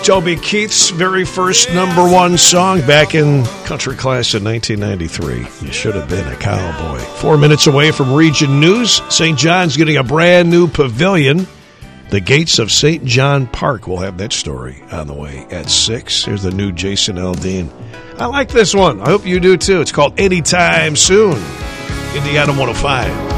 Toby Keith's very first number one song back in country class in 1993. You should have been a cowboy. 4 minutes away from Region News, St. John's getting a brand new pavilion. The gates of St. John Park. We'll have that story on the way at 6. Here's the new Jason Aldean. I like this one. I hope you do too. It's called Anytime Soon. Indiana 105.